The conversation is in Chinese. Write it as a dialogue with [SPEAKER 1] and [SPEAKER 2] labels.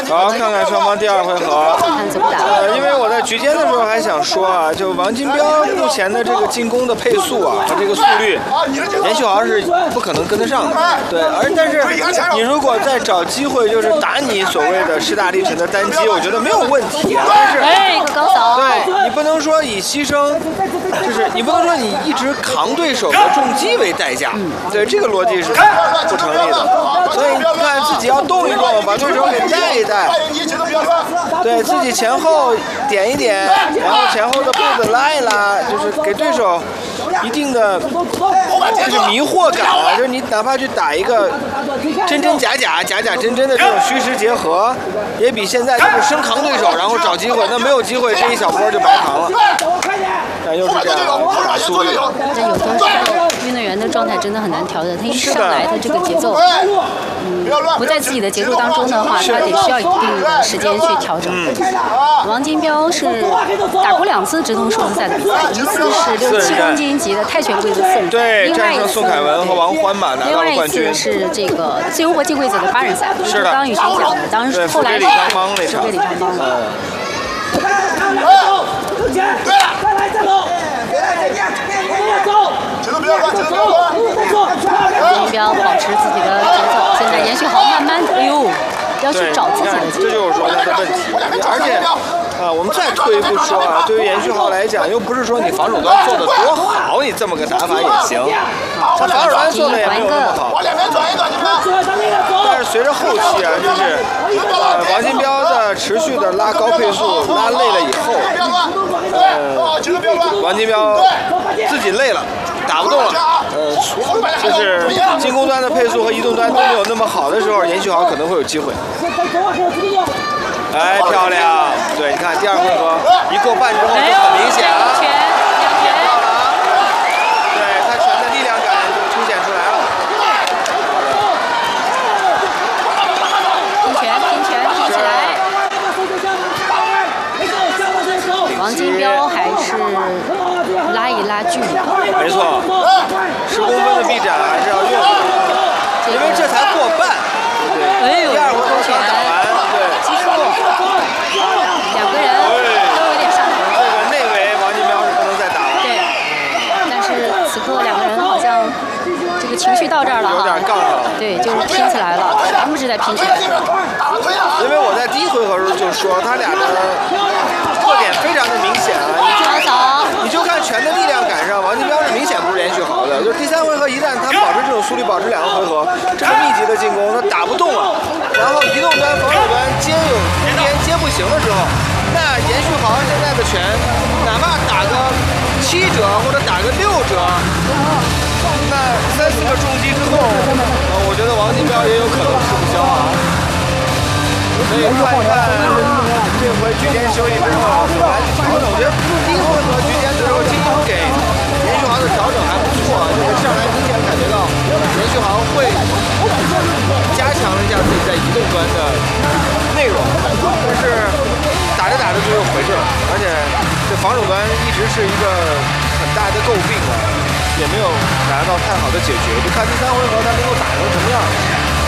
[SPEAKER 1] 好，看看双方第二回合。
[SPEAKER 2] 看怎么打。
[SPEAKER 1] 因为我在局间的时候还想说啊，就王金彪目前的这个进攻的配速啊和这个速率，严旭豪是不可能跟得上的。对，但是你如果再找机会，就是打你所谓的势大力沉的单击，我觉得没有问题。但是，
[SPEAKER 2] 一个高扫。
[SPEAKER 1] 对你不能说以牺牲，就是你不能说你一直扛对手的重击为代价。对，这个逻辑是不成立的。所以你看自己要动一动，把对手给带一带。对自己前后点一点，然后前后的步子拉一拉，就是给对手一定的就是迷惑感啊，就是你哪怕去打一个真真假假、假假真真的这种虚实结合，也比现在就是生扛对手，然后找机会，那没有机会这一小波就白扛了。但又是这样打速率。
[SPEAKER 2] 但有的时候运动员的状态真的很难调整，他一上来他这个节奏，不在自己的节奏当中的话，他得需要一定的时间去调整。王金彪是打过2次直通数字赛的比赛，一次是67公斤级的泰拳规则4人赛，
[SPEAKER 1] 对，战胜宋凯文和王欢吧，拿到了冠军。
[SPEAKER 2] 另外一次是这个自由搏击规则的8人赛，
[SPEAKER 1] 是的，
[SPEAKER 2] 刚雨欣讲的，当时后来是被李昌邦的。
[SPEAKER 3] 对了，再来再走，
[SPEAKER 2] 王金彪保持自己的节奏，现在严旭豪慢慢的，要去找自己的节奏。
[SPEAKER 1] 这就是说他的问题，而且我们再退一步说啊，对于严旭豪来讲，又不是说你防守端做的多好，你这么个打法也行，他防守端做的也没有那么好。但是随着后期啊，就是王金彪的持续的拉高配速，拉累了以后，王金彪自己累了，打不动了，就是进攻端的配速和移动端都没有那么好的时候，严旭豪可能会有机会。哎，漂亮！对，你看第二回合一过半之后就很明显了，对他拳的力量感就凸显出来了。
[SPEAKER 2] 拼拳拼起来！王金彪还是拉一拉距离。
[SPEAKER 1] 没错，10公分的臂展还是要用的，因为这才过半。对，第二回合刚打完，对，
[SPEAKER 2] 击出2个人都有点上头。
[SPEAKER 1] 这个内围王金彪是不能再打了。
[SPEAKER 2] 对，但是此刻2个人好像这个情绪到这儿了哈，
[SPEAKER 1] 有点杠上了。
[SPEAKER 2] 对，就是拼起来了，全部是在拼起来。
[SPEAKER 1] 因为我在第1回合时候就说他俩的特点非常的明显啊，你就看拳的力量感上，王金彪是明显不是严旭豪的。就是第3回合一旦他保持这种速率，保持2个回合，这么密集的进攻，他打不动了，然后移动端、防守端接接不行了之后，那严旭豪现在的拳，哪怕打个7折或者打个6折，那3、4个重击之后，我觉得王金彪也有可能吃不消啊。所以看一看这回局间休息之后怎么来去调整。我觉得第1回合局间的时候，金庸给严旭豪的调整还不错，就是上来明显感觉到严旭豪会加强了一下自己在移动端的内容，但是打着打着就又回去了，而且这防守端一直是一个很大的诟病啊，也没有达到太好的解决。就看第3回合他能够打成什么样。